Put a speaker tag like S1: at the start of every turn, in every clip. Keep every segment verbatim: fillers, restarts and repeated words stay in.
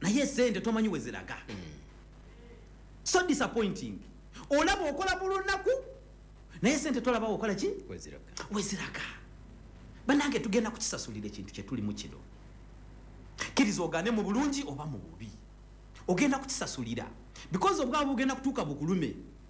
S1: naye sente tomanyi weziraga. mm. So disappointing. Olaba okola bulunaku naye sente tolaba okola ki
S2: weziraga
S1: weziraga. Banange tugenda kukisasulira ekintu kye tuli mu kino. Kiriza ogane mu bulungi oba mu bubi ogenda kukisasulira because obwabo ogenda kutuuka bukulume.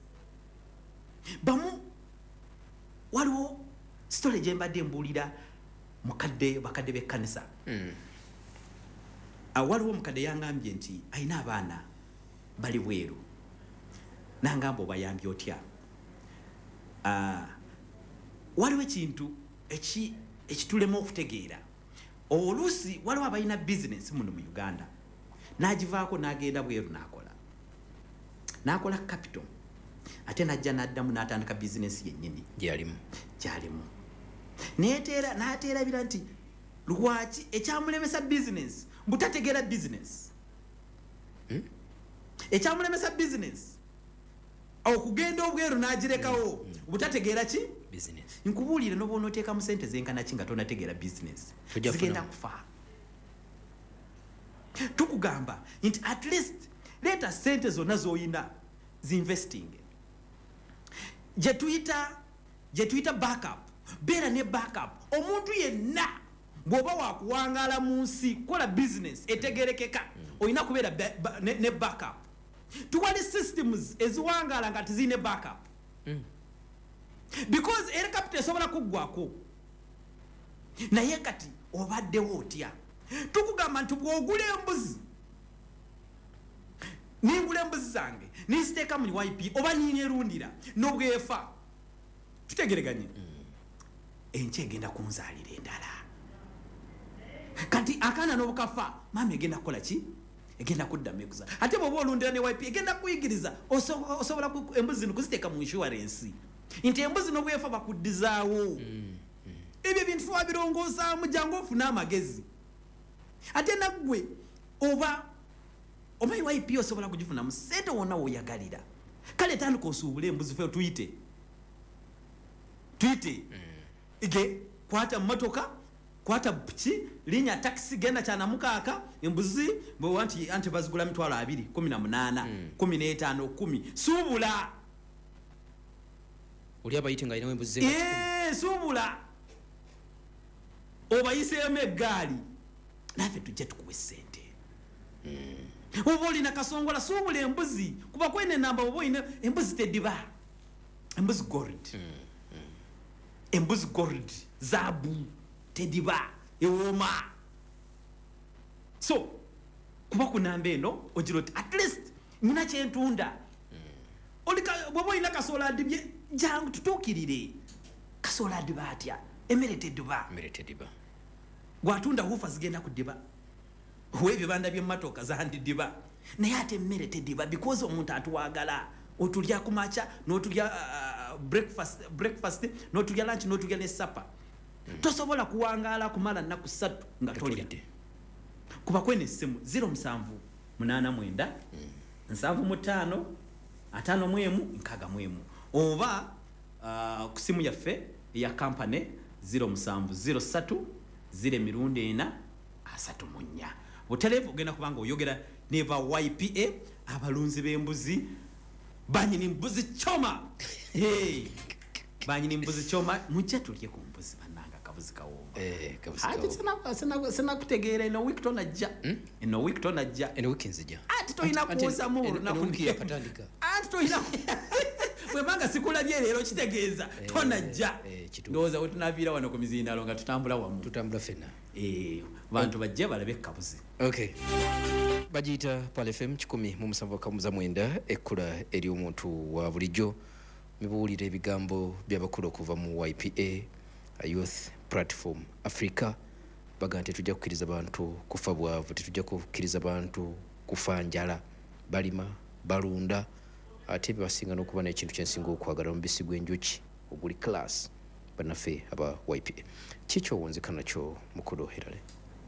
S1: Bamu waliwo story gye mbadde mbuulira mukadde bakadde b'ekkanisa.
S2: mm.
S1: uh, waliwo mukadde yangambye nti ayina abaana bali bweru nangamba obayambye otya. uh, waliwo ekintu eki ekitulema okutegeera. Oluusi waliwo abalina business muno mu Uganda n'agivaako n'agenda bweru n'akola n'akola capital ate najja n'addamu n'atandika business yennyini
S2: gyalimu
S1: gyalimu neeteera n'ateerabira nti lwaki ekyamulemesa business butategeera business.
S2: hmm?
S1: ekyamulemesa business okugenda obweru n'agirekawo
S2: hmm.
S1: butategeera ki
S2: business.
S1: nkubuulire n'oba onooteeka mu sente zenkana ki nga tonategeera business zigenda kufa. Tukugamba nti at least leeta sente zonna z'oyina zinvesting gye tuyita gye tuyita backup. Beera ne backup. Omuntu yenna bw'oba wakuwangaala mu nsi kola business etegerekeka oyina kubeera ne, ne backup. Tuwali systems eziwangaala nga tizine backup.
S2: mm.
S1: Because era capital esobola kuggwako naye kati obaddewo otya. Tukugamba nti bw'ogula embuzi ningula embuzi zange ninziteeka mu Y P oba ninyerundira n'obwefa tutegereganye mm. enkya egenda kunzaalira endala kati akaana n'obukafa maama egenda kukola ki egenda kuddamu ekuza ate bw'oba olundira ne Y P egenda kuyigiriza osobola embuzi zino kuziteeka mu insurance nti embuzi n'obwefa bakuddizaawo. mm. mm. Ebyo ebintu twabirongosaamu jangu ofune amagezi ate naggwe oba omanyi Y P osobola kugifunamu sente wonna woyagalira. Kale tandika osuubule embuzi fe tuyite tuyite mm. ige kwata mmotoka kwata piki linya taxi genda kyanamukaaka embuzi bwe wanti anti bazigula mitwalo abiri kumi na munaana mm. kumi n'etaano kumi suubula
S2: oli abayite nga alinawo embuzi
S1: ee suubula obayiseemu eggaali naffe tujja tukuwa essente. mm. oba olina kasongola suubula embuzi kuba kwene enamba oba olina embuzi tediba embuzi gold. mm. mm. embuzi gold zaabu tediba ewooma. So kuba kunamba eno ogira oti at least nyina kyentunda. mm. bw'oba olina kasola adibye jangu tutuukirire kasola adiba atya emmere tediba
S2: emmere tediba
S1: gwatunda hufa zigenda kudiba w'ebibanda by'emmotoka zandidiba naye ate emmere tediba because omuntu atuwagala otulya ku makya n'otulya uh, breakfast, breakfast n'otulya lunch n'otulya ne supper. mm. tosobola kuwangaala kumala nnaku ssatu nga tolya kuba kwene essimu zero musanvu munaana mwenda nsanvu mu ttaano ataano mu emu nkaaga mu emu oba uh, ku simu yaffe eya kampani zero musanvu zero ssatu ziro emirundi ena asatu mu nnya. Butereevu ogenda kubanga oyogera neva Y P A abalunzi b'embuzi banyini mbuzi choma. hey. banyini mbuzi choma mujja tulye ku mbuzi bannanga kabuzi kawooma.
S2: eh kabuzi kawooma.
S1: Ati sina sina sina kutegeera eno week tonajja.
S2: hmm?
S1: eno week tonajja.
S2: eno week nzija.
S1: Ati toyina kuoza mu
S2: na kundi yakatandika.
S1: Ati toyina webanga sikulabye leero kitegeeza tonajja. Ndowooza we tunaviira wano ku mizindaalo nga tutambula wamu.
S2: Tutambula fena.
S1: Eh bantu bajje balabe kabuzi.
S2: Okay. Bajita Pal F M kikumi mu musanvu kamuza mwenda ekkula eri omuntu wa bulijjo mibuulira ebigambo by'abakulu okuva mu Y P A Youth Platform Africa baga nti tujja kukkiriza abantu kufa bwavu, tetujja kukkiriza bantu kufa njala, balima balunda ate basinga n'okuba n'ekintu kyensinga okwagala omubisi gw'enjuki oguli class bannaffe aba Y P A. Kikyo owunzika nakyo mukulu Herale?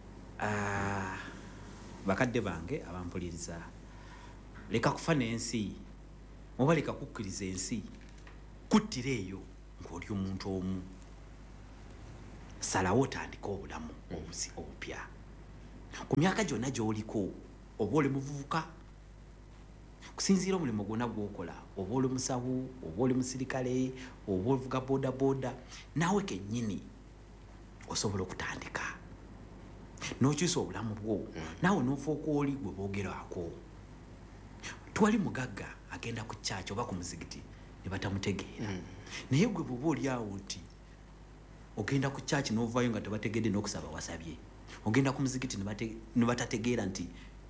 S1: Ah, bakadde bange abampuliriza, leka kufa n'ensi oba leka kukkiriza ensi kuttira eyo ng'oli omuntu omu. Salawo otandika obulamu obusi obupya ku myaka gyonna gy'oliko oba oli muvubuka kusinziira omulimu gwonna gwokola, oba oli musawo, oba oli musirikale, oba ovuga boda boda, naawe kennyini osobola okutandika n'okyusa obulamu bwo naawe n'ofuuka oli gwe boogeraako. Twali mugagga agenda ku kyaki oba ku muzigiti ne batamutegeera, naye gwe bw'oba oli awo nti ogenda ku kyaki n'ovaayo nga tebategedde n'okusaba wasabye, ogenda ku muzigiti ne batategeera nti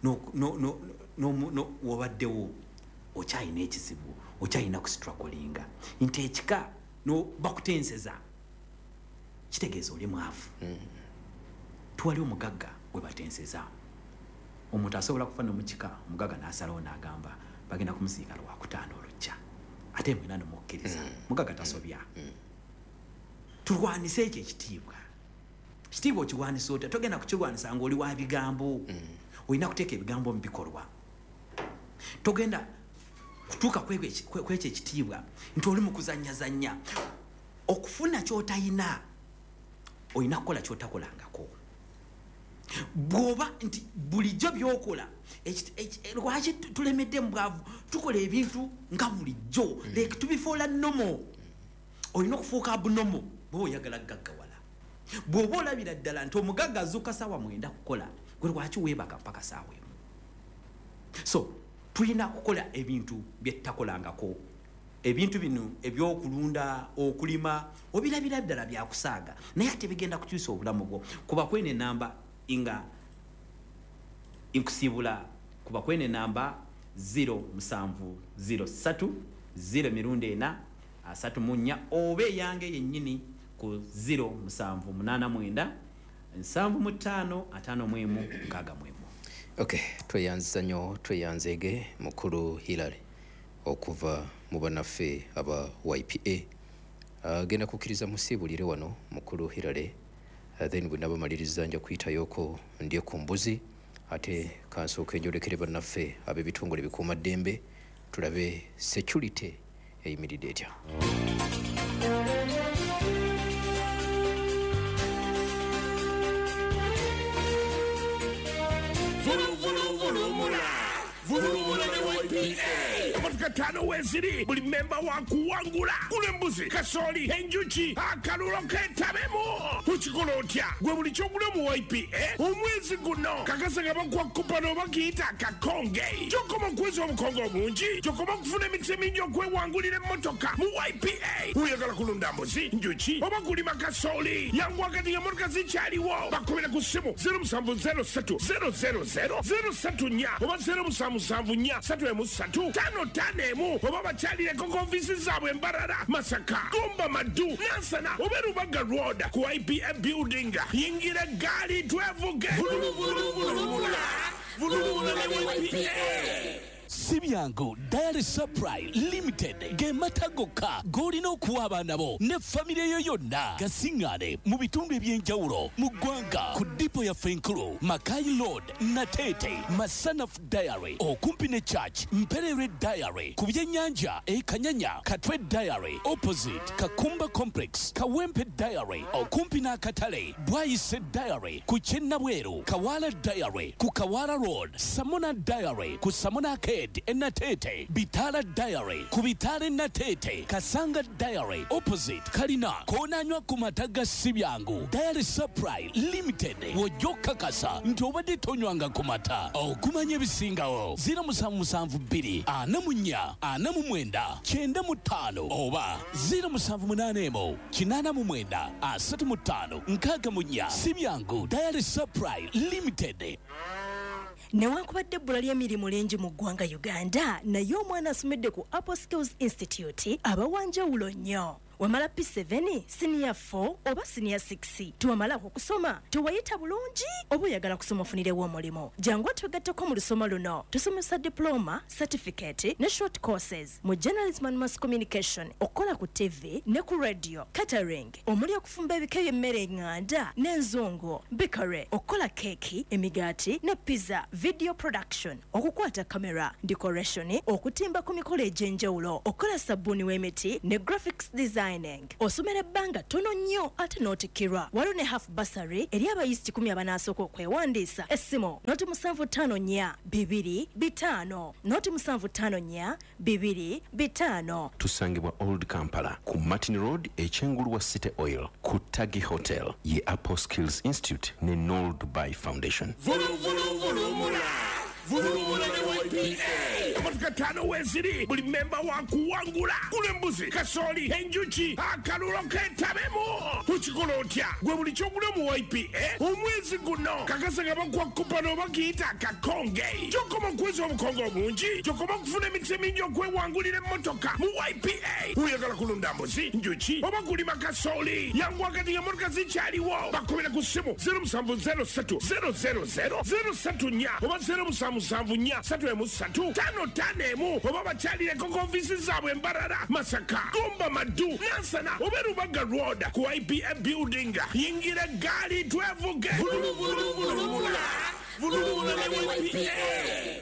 S1: wabaddewo, okyayina ekizibu, okyayina ku strugglinga nti ekika bakutenseza, kitegeeza oli mwavu. Twali omugagga gwe batenseza, omuntu asobola kufa nomukika, omugagga n'asalawo n'agamba bagenda kumusiika lwakutaano olujja, ate mwena nemukkiriza. Mugagga tasobya. Tulwanise ekyo ekitiibwa. Ekitiibwa okiwanisa otya? Togenda kukirwanisa ng'oli wa bigambo. Olina kuteeka ebigambo mu bikolwa. Togenda kutuuka kwekyo ekitiibwa nti oli mu kuzannyazannya. Okufuna ky'otayina olina kukola ky'otakolangako. Bw'oba nti bulijjo by'okola, lwaki tulemedde mu bwavu tukola ebintu nga bulijjo, leka tubifoola nnomo. Olina okufuuka bunomo bw'oba oyagala gaggawala. Bw'oba olabira ddala nti omugagga azuuka ssaawa mwenda kukola, gwe lwaki weebaka mpaka ssaawa emu? So tulina kukola ebintu bye tutakolangako. Ebintu bino ebyokulunda, okulima, obirabira ddala byakusaaga, naye ate bigenda kukyusa obulamu bwo. Kuba kwene namba inga inkusibula, kuba kwene namba zero musanvu zero ssatu zero mirundi ena asatu mu nnya, oba eyange yennyini ku zero musanvu munaana mwenda nsanvu mu ttaano ataano mu emu nkaaga mu emu.
S2: Okay, tweyanziza nnyo, tweyanzeege mukulu Hillary okuva mu bannaffe aba Y P A. Agenda uh, kukkiriza musiibulire wano mukulu Hillary, uh, then bwe nabamaliriza nja kuyitayoko ndye ku mbuzi, ate kansooke njolekere bannaffe ab'ebitongole bikuumaddembe tulabe security eyimiridde etya.
S3: Katano weziri buli memba wa kuwangula kule mbuzi kasoli enjuki akalulo ketabemo tukikola otya gwe buli kyogula mu Y P A omwezi guno kakasa nga bakwa kupano bakiyita kakonge kyokoma okweza obukongo obungi kyokoma okufuna emikisa emingi okwewangulira emmotoka mu Y P A. Oyagala kulunda mbuzi, njuki oba kulima kasoli, yangu wakati nga motoka zikyaliwo bakubira ku ssimu zero musanvu zero ssatu zero zero zero zero ssatu nnya oba zero musanvu musanvu nnya ssatu emu ssatu ttaano ttaano emu oba bakyalireko ku ofiisi zaabwe Mbarara, Masaka, Gomba, Madu, Nansana oba Rubaga Road ku Y P A building. Yingira gaali twevuge vuluvuluvuluvula vuluvula ne Y P A.
S4: Sibyango Diary Supply Limited gematagoka golina okuwa abaana bo ne famire yo yonna gasingane mu bitundu ebyenjawulo mu ggwanga ku dipo ya Fenkulu, Makai Road, Natete, Masanaf Diary okumpi ne Church, Mperere Diary ku byennyanja e Kanyanya, Katwe Diary opposite Kakumba Complex, Kawempe Diary okumpi n'akatale, Bwayise Diary ku Kyennabweru, Kawala Diary ku Kawala Road, Samona Diary ku Samona Arcade Enatete, Bitala Diary ku Bitale Natete, Kasanga Diary opposite Kalina konanywa ku mataga Sibyangu Diary Supply Limited wojoka kasa nti obadde tonywanga ku mata okumanya ebisingawo zero musanvu musanvu bbiri ana mu nnya ana mu mwenda kyenda mu ttaano oba zero musanvu munaana emu kinaana mu mwenda asatu mu ttaano nkaaga mu nnya. Sibyangu Diary Supply Limited.
S5: Newankubadde ebbula ly'emirimu lingi mu ggwanga Uganda, naye omwana asomedde ku Apple Skills Institute abawanjawulo nnyo. Wamala P seven, Senior four oba Senior six. Tuwamala okusoma, tuwayita bulungi oba oyagala kusoma ofunirewo omulimo. Jangu twegatteko mu lusoma luno. Tusomesa diploma, certificate ne short courses mu journalism and mass communication, okola ku T V ne ku radio, catering, omuli okufumba ebika by'emmere eŋŋanda n'enzongo, bakery, okola keki, emigaati ne pizza, video production, okukwata kamera, decoration, okutimba ku mikolo egy'enjawulo, okola sabbuuni w'emiti ne graphics design dining. Osomera ebbanga ttono nnyo ate n'otikkirwa. Waliwo ne half bursary eri abayizi kikumi abanasooka okwewandiisa. Essimu noti musanvu ttaano nnya bibiri bitaano noti musanvu ttaano nnya bibiri bitaano.
S6: Tusangibwa Old Kampala ku Martin Road ekyengulu wa City Oil ku Tagi Hotel ye Apple Skills Institute ne Noel Dubai Foundation.
S3: Vulu vulu vulu mula. Vulu ne Y P A. Amatuka tano weziri buli memba wa kuwangula. Kule mbuzi, kasoli, enjuchi, akalulo ketabemo. Uchikola otya. Gwe buli chokule mu Y P A. Omwezi guno. Kakasa kaba kwa kupano bakiyita kakonge. Chokoma kwezi obukongo mungi. Chokoma kufuna emitse mingi okwewangulira emmotoka mu Y P A. Uyagala kulunda mbuzi, njuchi, oba kulima kasoli. Yangu wakati ya motoka zikyaliwo. Bakubira ku ssimu zero seven zero three zero zero zero zero three nnya oba zero seven musanvu nnya satu emu satu tano tano emu oba bakyalireko ku ofiisi zaabwe Mbarara, Masaka, Gomba, Madu, Nansana oba Rubaga Road ku I P A building. Yingira gaali twevuge. Vulu vulu vulu vula. Vulu vulu ne Y P A.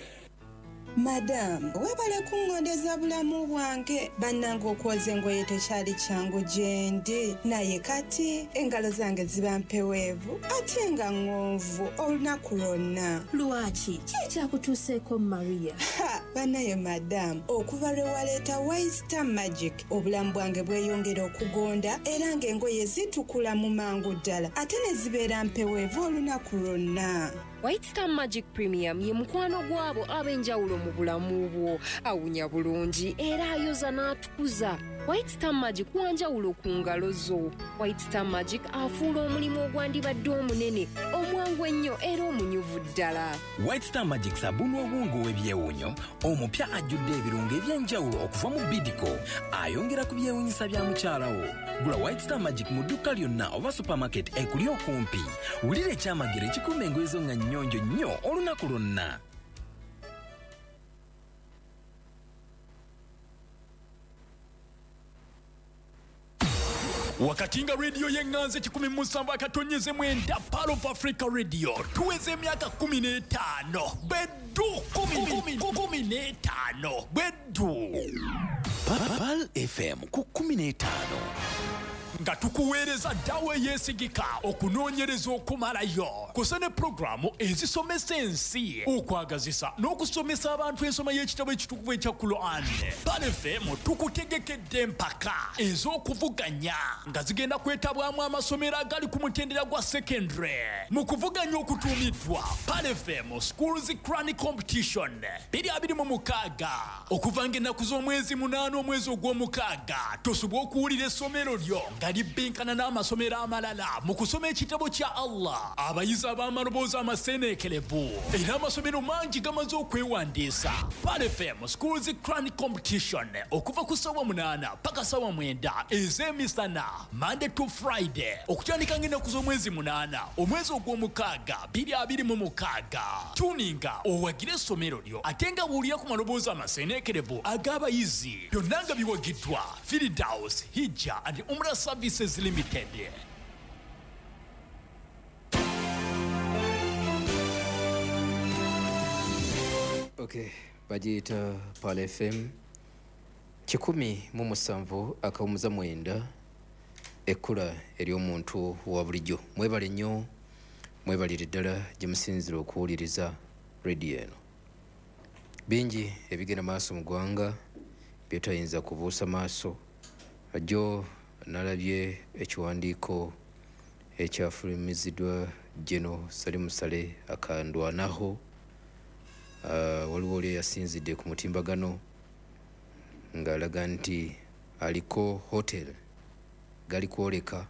S7: Madam, webale kungondeza bulamu bwange bannange okwoza engoye tekyali kyangu gyendi naye kati engalo zange ziba mpeweevu ate nga ng'onvu olunaku lwonna.
S8: Lwaki ki ekyakutuuseeko Maria?
S7: Ha, banaye madam, okuva lwe waleeta White Star Magic obulamu bwange bweyongera okugonda era ng'engoye zitukula mu mangu ddala ate ne zibeera mpeweevu olunaku lwonna.
S9: White Star Magic Premium ye mukwano gwabo ab'enjawulo mu bulamu bwo. Awunya bulungi era ayoza n'atukuza. White Star Magic wanjawulo ku ngalo zo. White Star Magic afuula omulimu ogwandibadde omunene omwangu ennyo era omunyuvu ddala.
S10: White Star Magic sabuni obwongo w'ebyewunyo omupya ajjudde ebirungo eby'enjawulo okuva mu Bidco ayongera ku byewunyisa bya mukyala wo. Gula White Star Magic mu dduka lyonna oba supermarket ekuli okumpi. Wulira ekyamagero ekikuuma engoye zo nga nnyonjo nnyo olunaku lwonna.
S4: Wakati nga radio yenganze kikumi musanvu akatonyeze mwenda Pearl of Africa Radio tuweze emyaka kumi n'etaano beddu kumi kumi n'etaano beddu
S10: Pearl F M ku kumi n'etaano
S4: nga tukuweereza ddawo eyeesigika okunoonyereza okumalayo kusa ne pulogulaamu ezisomesa ensi okwagazisa n'okusomesa abantu ensoma y'ekitabo ekitukuvu ekya Quran. Pearl F M tukutegekedde empaka ez'okuvuganya nga zigenda kwetabwamu amasomero agali ku mutendera gwa secondary mu kuvuganya okutuumiddwa Pearl F M Schools Quran Competition bbiri abiri mu mukaaga okuva ng'ennaku z'omwezi munaana omwezi ogw'omukaaga tosobwa okuwulira essomero lyo nga libbinkana n'amasomero amalala mu kusoma ekitabo kya Allah. Abayizi ab'amaloboozi amaseeneekerevu era amasomero mangi gamaze okwewandiisa. Pearl F M Schools Quran Competition okuva ku ssaawa munaana paka ssaawa mwenda ez'emisana Monday to Friday okutandika ng'ennaku z'omwezi munaana omwezi ogw'omukaaga bbiri abiri mu mukaaga. Tuninga owagire essomero lyo ate nga buulira ku maloboozi amaseeneekerevu ag'abayizi byonna nga biwagiddwa Firdaus Hijja and Umrah Services Limited.
S2: Okay, bagiyita Pearl F M kikumi mu musanvu akawumuza mwenda ekkula ery'omuntu wa bulijjo. Mwebale nnyo, mwebalire ddala gye musinzira okuwuliriza radio eno. Bingi ebigenda maaso mu ggwanga byetayinza kubuusa maaso. Ajjo nalabye ekiwandiiko ekyafulumiziddwa General Salim Saleh akandwanaho. Uh, waliwo oli yasinzidde ku mutimbagano ng'alaga nti aliko hotel gali kwoleka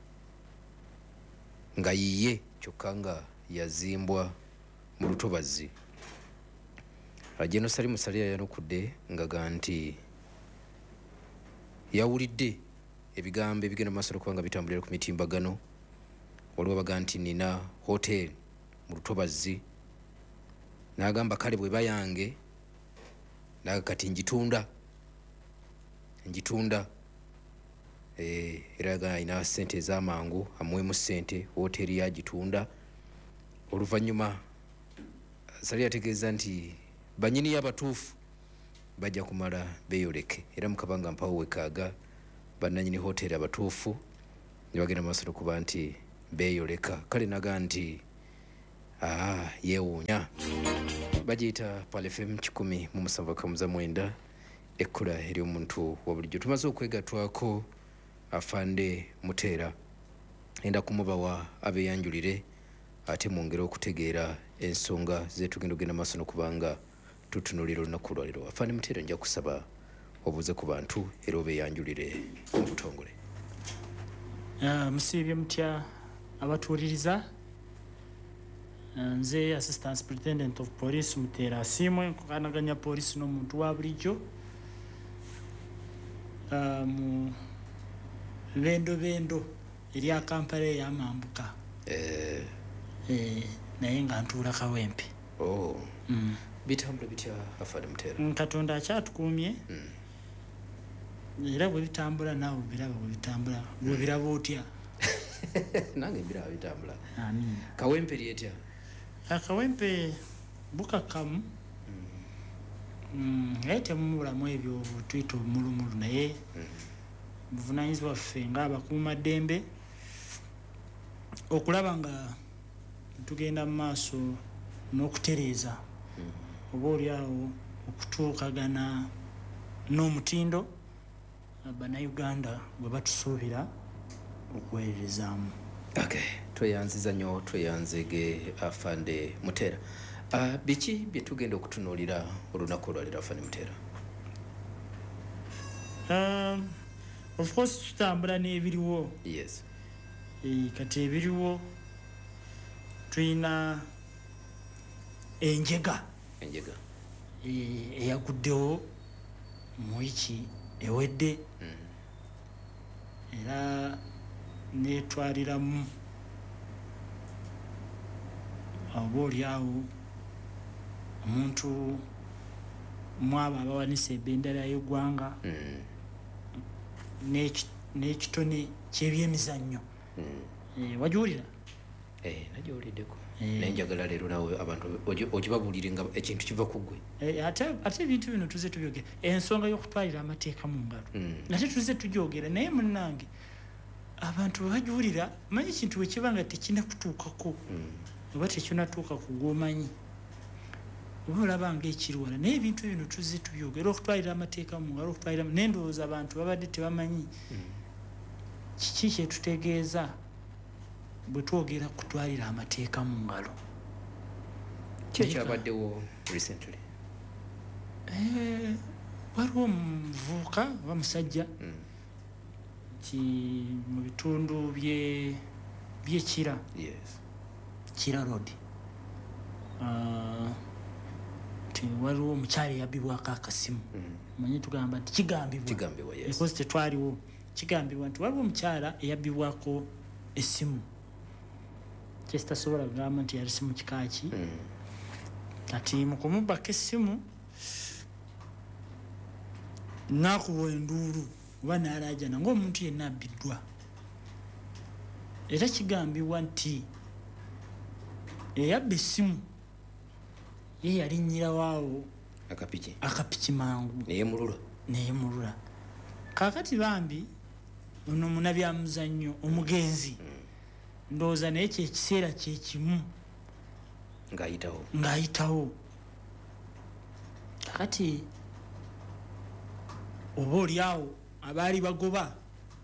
S2: nga yiye kyokka nga yazimbwa mu lutobazi. General Salim Saleh yayanukudde ngaga nti yawulidde ebigambo ebigenda maaso okuba nga bitambulira ku mitimbagano. Waliwo baga nti nina hotel mu lutobazi n'agamba kale bwe bayange naga kati njitunda njitunda eh era ga ina sente ez'amangu amwemu sente hoteli yagitunda. Oluvannyuma Saleh yategeeza nti banyini y'abatuufu bajja kumala beeyoleke era mukabanga mpawo wekaaga bannanyini hoteri abatuufu ne bagenda maaso nokuba nti beeyoleka kale naga nti aa yeewuunya bagiyita Pal F M kikumi mu musanvu akamuza mwenda ekkula eri omuntu wa bulijjo. Tumaze okwegatwako afande Muteera enda kumubawa abeeyanjulire ate mwongere okutegeera ensonga zetugenda ogenda maaso nokubanga tutunuulira olunaku lwaliro. Afande Muteera nja kusaba obuuze ku bantu era obeeyanjulire mu butongole.
S11: Musiibye mutya abatuuliriza. Nze Assistant Superintendent of Police Muteera Asiimwe nkukanaganya police n'omuntu wa bulijjo mu bendo bendo erya Kampala ey'amambuka eh naye nga ntuula Kawempe.
S2: Oh. Mm. Bitambula bitya Afande Muteera?
S11: Katonda akyatukuumye era bwe bitambula naawe biraba bwe bitambula bwe biraba otya.
S2: Nange mbiraba bitambula.
S11: Amin.
S2: Kawempe lyetya?
S11: Akawempe bukakamu naye temumulamu ebyo twita obumulumulu naye buvunaanyizibwa waffe ng'abakuumaddembe okulaba nga tugenda mu maaso n'okutereeza oba oliawo okutuukagana n'omutindo bannayuganda gwe batusuubira okuweerezaamu.
S2: Okay, tweyanziza nnyo tweyanzege Afande Muteera. Uh, biki bye tugenda okutunuulira olunaku olwaliro Afande Muteera?
S11: Um, of course tutambula n'ebiriwo.
S2: Yes.
S11: E, kati ebiriwo tulina enjega.
S2: Enjega.
S11: E, eyaguddewo mu wiki ewedde. Mm. Era netwaliramu oba oliawo omuntu mwabo abawanisa ebendera y'eggwanga n'ekitone ky'ebyemizannyo. Wagiwulira?
S2: Nagiwuliddeko naye njagala leero nawe abantu ogibabuulire nga ekintu kiva ku ggwe.
S11: Ate ebintu bino tuze tubyogera ensonga y'okutwalira amateeka mu ngalo nate tuze tugyogera naye munnange abantu bagiwulira manyi ekintu bwe kiba nga tekinakutuukako oba tekinatuuka ku gw'omanyi oba olaba ng'ekiriwala naye ebintu bino tuze tubyogera okutwalira amateeka mu ngalo okutwalira n'endowooza abantu babadde tebamanyi kiki kyetutegeeza bwe twogera kutwalira amateeka mu ngalo.
S2: Ki ekyabaddewo recently?
S11: Waliwo omuvubuka oba musajja mu bitundu by'ekira Kira Road nti waliwo omukyala eyabbibwako akasimu. Manyi tugamba nti kigambibwa because tetwaliwo kigambibwa nti waliwo omukyala eyabbibwako essimu kyesitasobola kugamba nti yali simu kikaaki kati mu kumubbako essimu nakuwa enduulu oba n'alaajana ng'omuntu yenna abbiddwa era kigambibwa nti eyabba essimu ye yali nnyinawaawo
S2: akapiki
S11: akapiki mangu
S2: neyemulula
S11: neyemulula kaakati bambi ono munabyamuzannyo omugenzi ndowooza naye kyekiseera kyekimu
S2: ng'ayitawo
S11: ng'ayitawo kakati oba oliawo abaali bagoba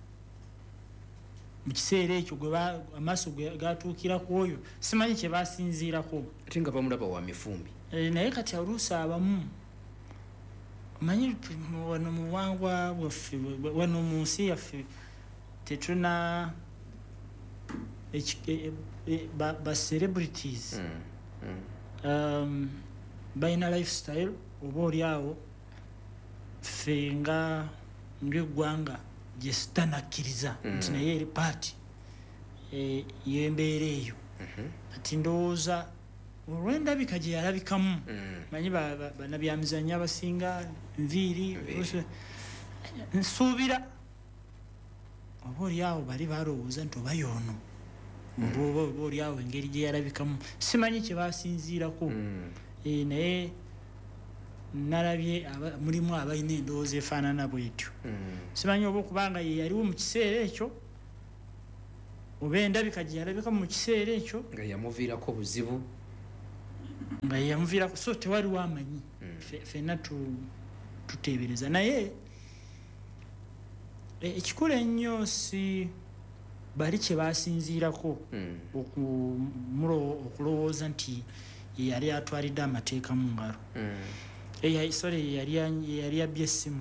S11: mu kiseera ekyo amaaso gatuukira ku oyo simanyi kye basinziirako
S2: ate nga bamulaba wa mifumbi
S11: naye kati oluusi abamu manyi wano mu buwangwa bwaffe wano mu nsi yaffe tetuna ba celebrities balina lifestyle oba oliawo ffe nga ng'eggwanga gye sitanakkiriza nti naye eri paati y'embeera eyo kati ndowooza olw'endabika gye yalabikamu manyi banabyamizannyo abasinga nviiri nsuubira oba oliawo bali balowooza nti oba yoono oba oliawo engeri gye yalabikamu simanyi kye basinziirako naye nalabye mulimu abalina endowooza efaanana bwetyo simanyi oba okubanga ye yaliwo mu kiseera ekyo oba endabika gye yalabika mu kiseera ekyo
S2: nga yamuviirako buzibu
S11: nga yamuviirako so tewaliwo amanyi ffenna tuteebereza naye ekikulu ennyo si bali kye basinziirako okulowooza nti yali atwalidde amateeka mu ngalo sore yali yabbye essimu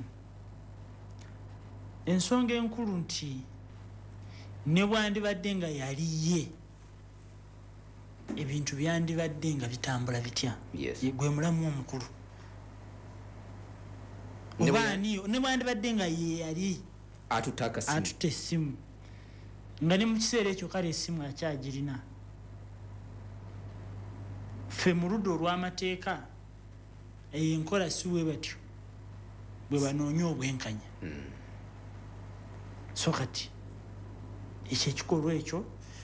S11: ensonga enkulu nti ne bwandibadde nga yali ye ebintu byandibadde nga bitambula bitya gwe mulamu omukulu obaani ne bwandibadde nga ye yali atutta essimu nga ne mu kiseera ekyo kale essimu akyagirina ffe mu ludda olw'amateeka enkola siwe batyo bwe banoonya obwenkanya so kati ekyo ekikolwa ekyo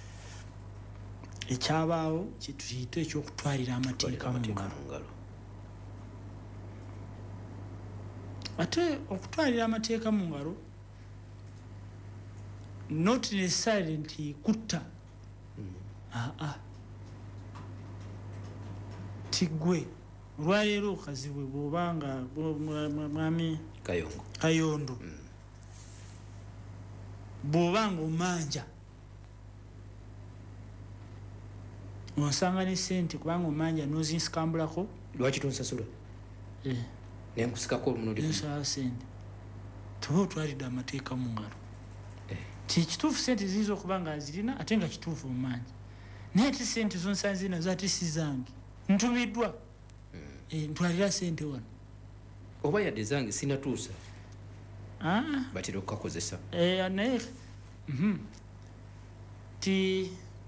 S11: ekyabaawo kyetuyita ekyokutwalira amateeka mu ngalo ate okutwalira amateeka mu ngalo not necessarily nti kutta aa tigwe olwaleero okazibwe bwobanga mwami kayondo bwobanga omanja onsanga ne sente kubanga omanja nozinsikambulako
S2: lwaki tonsasula nenkusikako
S11: nsala sente tuba otwalidde amateeka mu ngalo tikituufu sente ziyinza okuba nga zirina ate nga kituufu omanja naye ate sente zonsanze nazo ate si zange ntumiddwa ntwalira sente wano
S2: oba yadde zange sinatuusa batera okukakozesa
S11: naye ti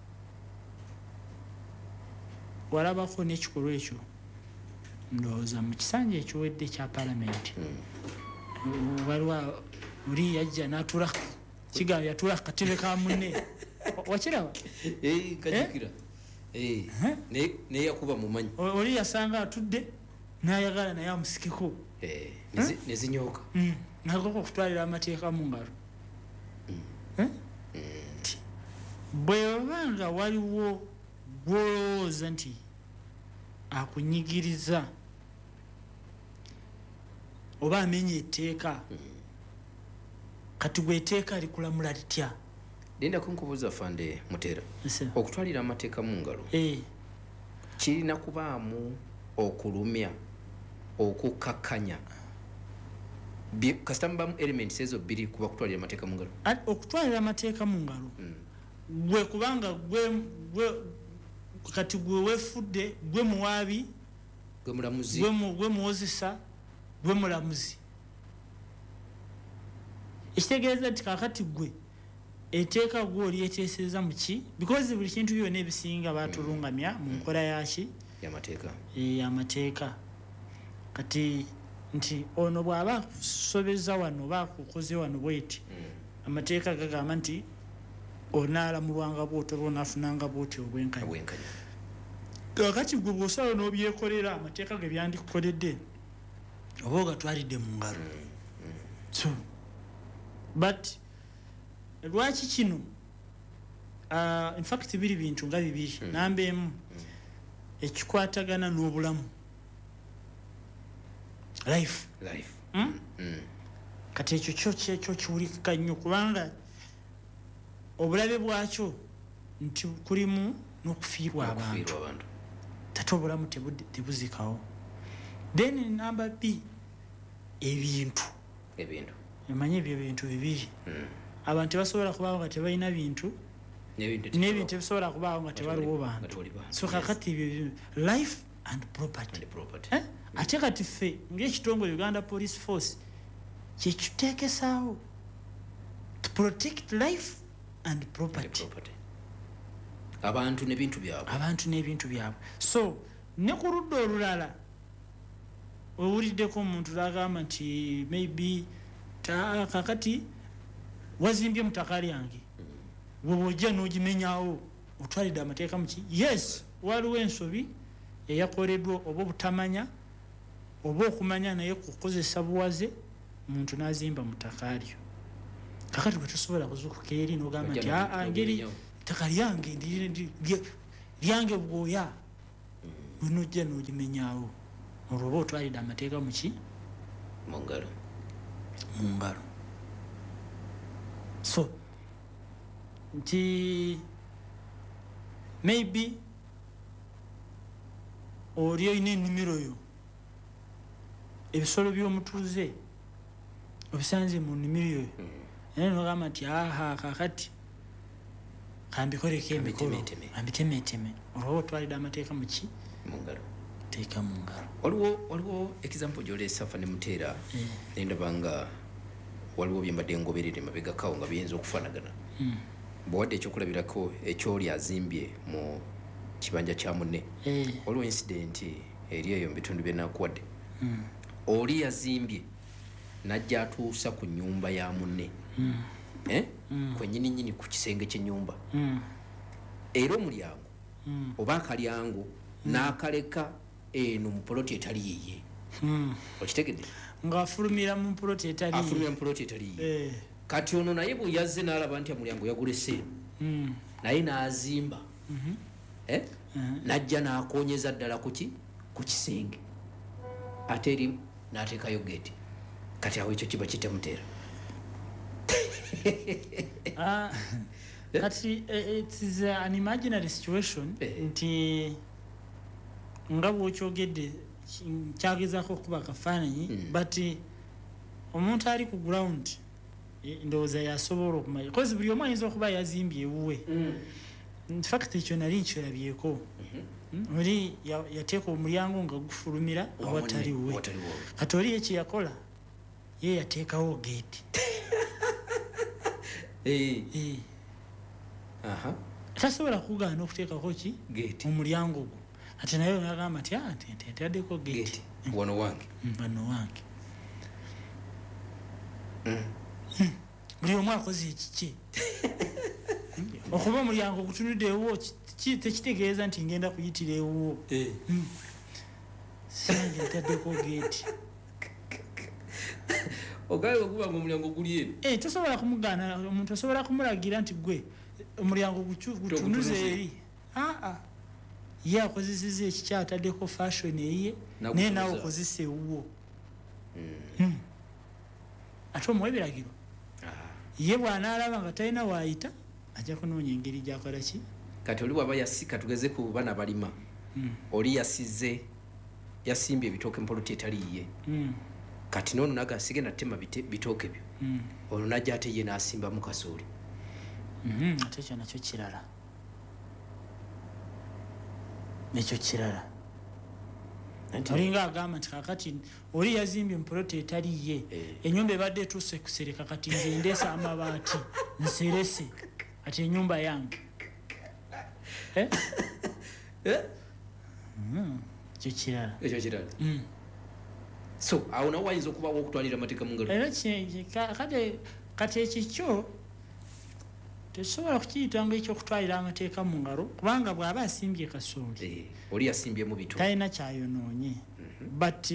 S11: walabako n'ekikolwa ekyo ndowooza mu kisanja ekiwedde ekya palamenti waliwo oli yajja n'atula kigambo yatula katebe ka munne wakiraba
S2: kajukira naye yakuba mumanyi
S11: oli yasanga atudde n'ayagala naye amusikeko
S2: nezinyooka
S11: nagoka okutwalira amateeka mu ngalo bwebanga waliwo gwolowooza nti akunyigiriza oba amenye etteeka kati gwe etteeka likulamula litya
S2: linda kunkubuuza fande Mutera okutwalira amateeka mu ngalo kirina kubaamu okulumya okukakkanya kasita mubamu elements ezo bbiri kuba kutwalira amateeka mu ngalo
S11: okutwalira amateeka mu ngalo gwe kubanga gwe kati gwe wefudde gwe muwaabi
S2: gwe mulamuzi
S11: gwe muwozesa gwe mulamuzi ekitegeeza nti kakati gwe etteeka gwe olyeteeseza mu ki because buli kintu byonna ebisinga baatulungamya mu nkola yaki yamateeka kati nti ono bw'aba akusobeza wano oba akukoze wano bweti amateeka gagamba nti onaalamulwanga bwoti oba onaafunanga bwoti obwenkanya kakati gwe bw'osala n'obyekolera amateeka ge byandikukoledde oba ogatwalidde mu ngalo so but lwaki kino uh, in fact biri bintu nga bibiri mm. namba emu ekikwatagana n'obulamu life
S2: life
S11: mm? Mm. kati ekyo kyo kyekyo kiwulikika nnyo kubanga obulabe bwakyo nti kulimu n'okufiirwa abantu tate obulamu tebuzikawo then namba b ebintu
S2: ebintu
S11: emanyi ebyo bintu bibiri mm. abantu tebasobola kubaawo nga tebalina bintu n'ebintu tebisobola kubaawo nga tebaliwo bantu so kakati ebyo life and property eh? ate kati ffe ng'ekitongole Uganda Police Force kyekituteekesaawo to protect life and property
S2: abantu n'ebintu byabwe
S11: abantu n'ebintu byabwe so ne ku ludda olulala owuliddeko omuntu lagamba nti maybe kakati wazimbye mutaka lyange bwe ojja n'ogimenyawo otwalidde amateeka muki yes waliwo ensobi eyakoleddwa oba obutamanya oba okumanya naye kukozesa buwaze omuntu n'azimba mu ttaka lyo. Kakati bwe tusobola kuzuukuka eri n'ogamba nti aa ngeri ttaka lyange lyange bwoya bunojja n'ogimenyaawo olwo oba otwalidde amateeka mu ki
S2: mu ngalo
S11: mu ngalo. So nti maybe oli olina ennimiro yo ebisolo by'omutuuze obisanze mu nnimiro yo naye nogamba nti aha kakati kambikoleko emikolo ambitemeeteme olwoba otwalidde amateeka mu ki
S2: mu ngalo
S11: teeka mu ngalo.
S2: waliwo waliwo example gy'oleesa Fane Muteera nendaba nga waliwo bye mbadde ngoberere mabegakawo nga biyinza okufaanagana bwewadde ekyokulabirako ekyoli azimbye mu kibanja kya munne waliwo incident eri eyo mu bitundu byenakuwadde oli yazimbye najja atuusa ku nnyumba ya munne kwenyini nyini ku kisenge ky'ennyumba era omulyango oba akalyango n'akaleka eno mu poloti etali yiye okitegedde
S11: ng'afulumira mu poloti etali
S2: afulumira mu poloti etali yiye kati ono naye bwe yazze n'alaba nti omulyango yagulese naye n'azimba najja n'akoonyeza ddala kuki ku kisenge ate erimu n'ateekayo geeti kati awo ekyo kiba kitemuteera
S11: kati it is an imaginary situation nti nga bw'okyogedde kyagezaako okuba akafaananyi but omuntu ali ku ground ndowooza yasobola okumanya kozi buli omu ayinza okuba yazimbye ewuwe fact ekyo nali nkyerabyeko oli yateeka omulyango nga gufulumira awatali wuwe kati oli ekyo yakola ye yateekawo geeti tasobola kugaana okuteekako ki omulyango gwo ate naye nagamba nti ntaddeko geeti
S2: wano wange
S11: wano wange buli omu akoze ekiki okuba omulyango gutunudde ewuwo tekitegeeza nti ngenda kuyitira ewuwo sange ntaddeko geeti
S2: ogaye okuba nga omulyango guli eri
S11: tosobola kumugaana omuntu osobola kumulagira nti gwe omulyango gutunuze eri aa ye akozeseza ekikyataddeko fashion eye naye naawe okozesa ewuwo ate omuwa ebiragiro ye bw'anaalaba nga talina waayita ajja kunoonya engeri gyakola ki
S2: kati oli waba yasika tugeze ku bana balima oli yasize yasimbye ebitooke mpoloti etali ye kati noono naga sigenda ttema bitooke byo olwo najja ate ye n'asimbamu kasooli
S11: ate ekyo nakyo kirala ekyo kirala olinga agamba nti kakati oli yazimbye mupoloti etali ye ennyumba ebadde etuuse kusereka kati nze ndeesa amabaati nserese ati ennyumba yange ekyo kirala
S2: ekyo kirala so awo nawo wayinza okubawo okutwalira amateeka mu ngalo
S11: era kati ekikyo tekisobola kukiyitanga ekyokutwalira amateeka mu ngalo kubanga bw'aba asimbye kasooli
S2: oli yasimbyemu bito
S11: talina kyayonoonye but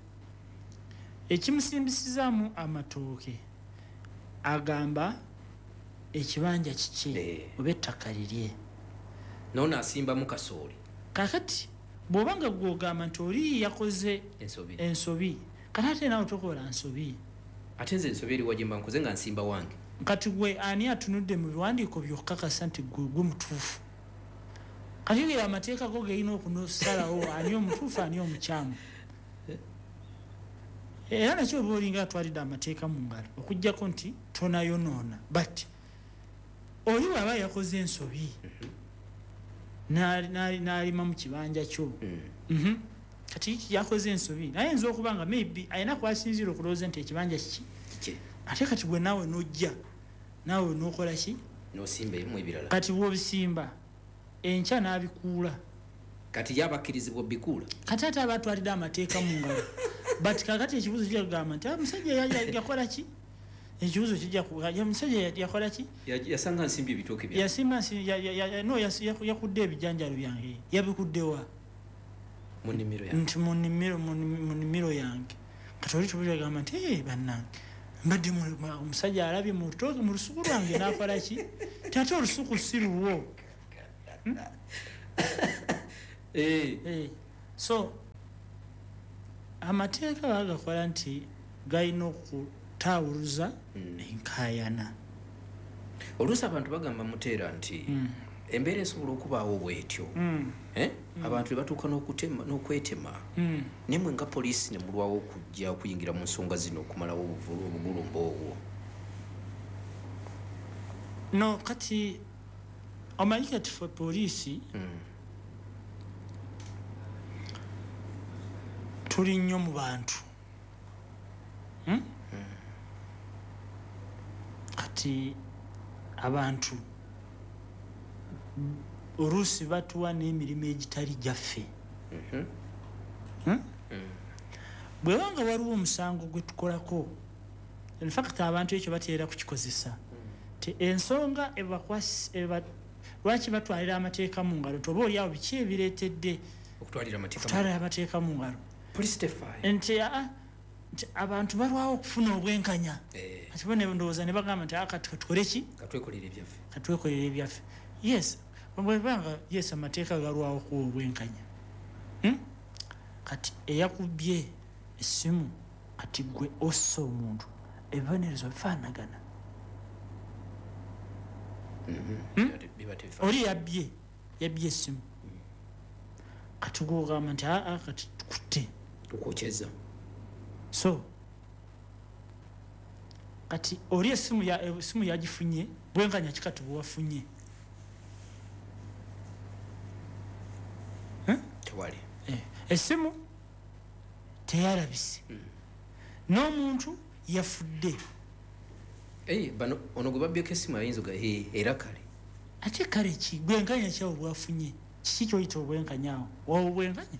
S11: ekimusimbisizaamu amatooke agamba ekibanja kiki oba ettaka lirye
S2: noono asimbamu kasooli
S11: kakati bw'obanga gwogamba nti oli yakoze ensobi kati ate naawe tokola nsobi
S2: ate nze ensobi eri wajemba nkoze nga nsimba wange
S11: kati gwe ani atunudde mu biwandiiko byokukakasa nti gwe mutuufu kati ogera amateeka go gerina okunosalawo ani omutuufu ani omukyamu era nakyo oba olinga atwalidde amateeka mu ngalo okuggyako nti tonayonoona but oli bw'aba yakoze ensobi n'alima mu kibanja kyo kati yakoze ensobi naye nza okuba nga maybe alina kwasinziira okulowooza nti ekibanja kiki ate kati gwe naawe n'ojja naawe n'okola ki
S2: n'osimbamu ebirala
S11: kati bw'obisimba enkya n'abikuula
S2: kati yabakkirizibwa bikuula
S11: kati ate aba atwalidde amateeka mu ngalo but kakati ekibuuzo kyagamba nti omusajja yakola ki ekibuuzo kijja omusajja yakola ki
S2: yasanga nsimbye ebitooke bya
S11: yasimba no yakudde ebijanjalo byange yabikuddewa
S2: munimiro yange
S11: nti munimiro munimiro yange kati oli tubulira gamba nti eh bannange mbadde omusajja alabye mu lutoke mu lusuku lwange n'akola ki tate olusuku si luwo
S2: eh
S11: eh so amateeka bagakola nti galina okutawuluza enkayana
S2: oluusi abantu bagamba muteera nti embeera esobola okubaawo bwetyo eh abantu batuuka n'okutema n'okwetema nemwe nga poliisi ne mulwawo okujja okuyingira mu nsonga zino okumalawo obuvulu obugulumba obwo
S11: no kati omanyi kati fe poliisi tuli nnyo mu bantu kati abantu oluusi batuwa n'emirimu egitali gyaffe bwe wanga waliwo omusango gwe tukolako infact abantu ekyo bateera kukikozesa ti ensonga lwaki batwalira amateeka mu ngalo toba oliawo biki ebireetedde okutwalira amateeka mu ngalo nti nti abantu balwawo okufuna obwenkanya kati bo ndowooza ne bagamba nti kati katukole ki katwekolera ebyaffe yes bwebanga yes amateeka galwawo kuwa obwenkanya kati eyakubye essimu kati gwe ossa omuntu ebibonerezo bifaanagana oli yabbye yabbye essimu kati gugamba nti aa kati tukutte
S2: tukwokyeza
S11: so kati oli essimu ya essimu yagifunye bwenkanya kikati bwewafunye
S2: tewali
S11: essimu teyalabise n'omuntu yafudde
S2: bano ono gwe babyeko essimu ayinza ga era kale
S11: ate kale ki bwenkanya kyawo bwafunye kiki kyoyita obwenkanyawo wawo obwenkanya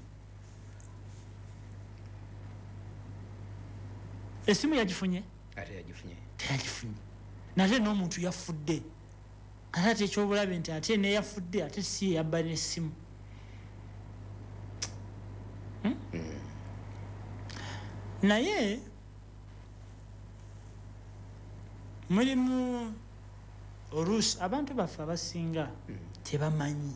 S11: essimu yagifunye
S2: ate yagifunye
S11: teyagifunye nate n'omuntu yafudde ate ate ekyobulabe nti ate neyafudde ate si yabba n'essimu naye mulimu oluusi abantu baffe abasinga tebamanyi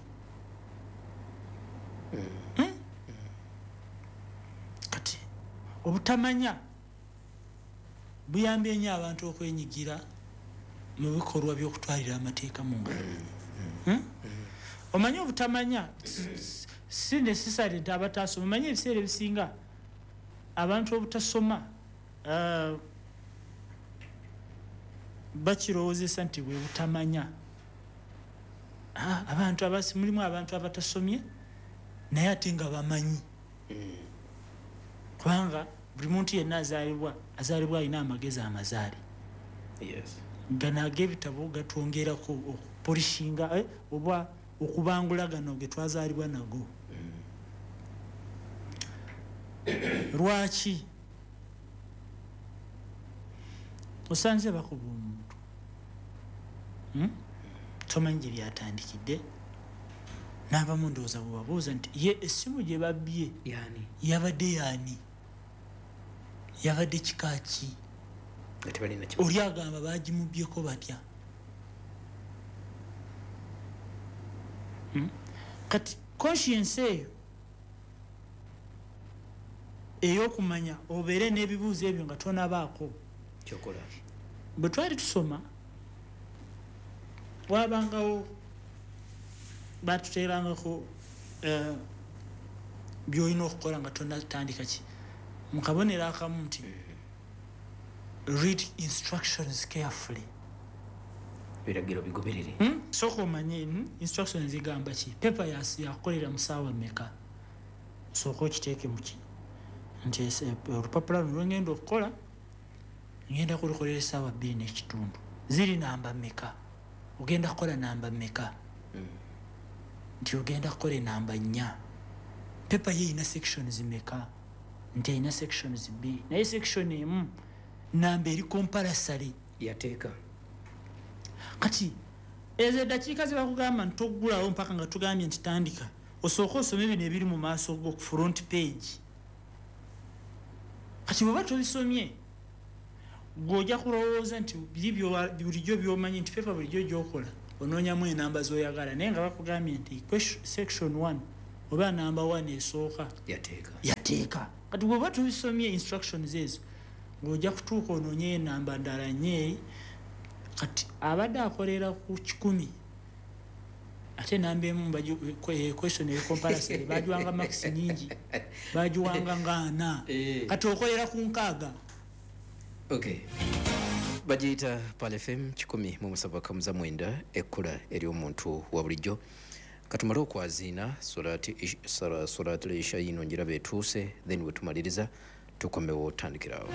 S11: kati obutamanya buyambye nnyo abantu okwenyigira mu bikolwa by'okutwalira amateeka mu ngalo omanyi obutamanya si necessary nti abatasoma omanyi ebiseera ebisinga abantu obutasoma bakirowoozesa nti bwe butamanya abantu abasi mulimu abantu abatasomye naye ate nga bamanyi kubanga buli muntu yenna azaalibwa azaalibwa alina amagezi amazaali gano ag'ebitabo gatwongerako okupolishinga oba okubangula gano ge twazaalibwa nago lwaki osanze bakuba omuntu tomanyi gye byatandikidde n'abamu ndowooza bwebabuuza nti ye essimu gye babbye yabadde yaani yabadde kikaki oli agamba bagimubyeko batya kati conscience eyo ey'okumanya obeere n'ebibuuzo ebyo nga tonabaako
S2: kyokola
S11: bwe twali tusoma wabangawo batuteerangako byolina okukola nga tonatandika ki mukabonero akamu nti read instructions carefully
S2: biragiro bigoberere
S11: sooka omanye instructions zigamba ki pepa yakukolera mu ssaawa mmeka sooka okiteeke muki nti olupapula luno lwengenda okukola ngenda kulukolera essaawa bbiri n'ekitundu ziri namba mmeka ogenda kukola namba mmeka nti ogenda kukola namba nnya pepa ye erina sections mmeka nti erina sections bbiri naye section emu namba eri compulsory
S2: yateeka
S11: kati ezo eddakiika ze bakugamba nti toggulawo mpaka nga tugambye nti tandika osooka osome bino ebiri mu maaso go ku front page kati bweba tobisomye gw'ojja kulowooza nti biri bulijjo byomanyi nti pepa bulijjo gyokola onoonyamu enamba z'oyagala naye nga bakugambye nti section one oba namba one esooka
S2: yateeka
S11: yateeka kati bweba tobisomye instructions ezo ng'ojja kutuuka onoonye enamba ndala nyeeri kati abadde akolera ku kikumi ate namba emu question eri comparison bagiwanga max nyingi bagiwanga ng'ana kati okolera ku nkaaga.
S2: Okay. Bajita Pal F M kikumi mu musava kamuza mwenda ekkula eri omuntu wa bulijjo katumala okwazina solati sara solati leisha yino njira betuuse then wetumaliriza tukomewo tandikirawo.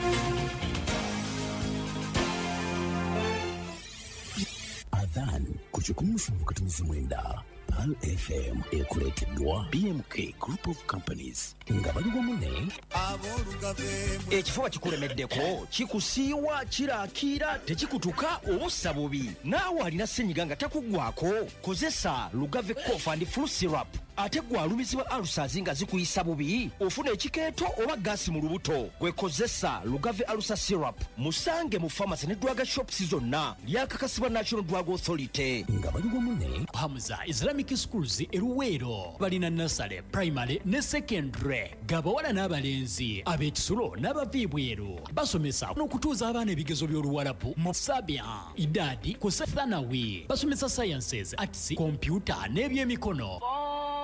S4: Adhan kuchukumi mfungu katumizi mwenda Pal F M ekuleteddwa B M K Group of Companies nga bali wamu ne
S12: ekifuba kikulemeddeko kikusiiwa kiraakira tekikutuka obussa bubi naawe alina ssenyiga nga takuggwako kozesa Lugave Cough and Flu Syrup ate gwalumizibwa alusazi nga zikuyisa bubi ofuna ekikeeto oba gaasi mu lubuto gwekozesa Lugave Alusa Syrup musange mu pharmacy ne drug shops zonna lyakakasibwa National Drug Authority
S4: nga bali wamu ne
S13: Hamza Islamic Schools eruweero balina nasale primary ne secondary gabawala n'abalenzi ab'ekisulo n'abaviibweru basomesa n'okutuuza abaana ebigezo by'oluwalabu mu sabia idadi ku thanawi basomesa sciences arts computer n'ebyemikono